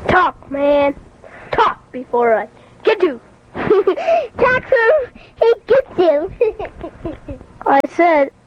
Talk, man. Talk before I get you. Talk so he gets you. I said